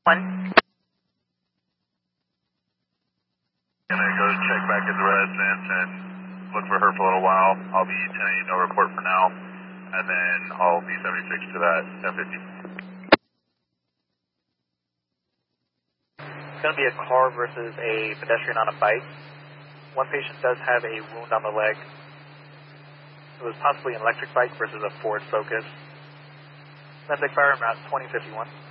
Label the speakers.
Speaker 1: One.
Speaker 2: Gonna go check back at the residence and look for her for a little while. I'll be sending no report for now, and then I'll be 76 to that 1050.
Speaker 3: It's going to be a car versus a pedestrian on a bike. One patient does have a wound on the leg. It was possibly an electric bike versus a Ford Focus. Medtech Fire route 2051.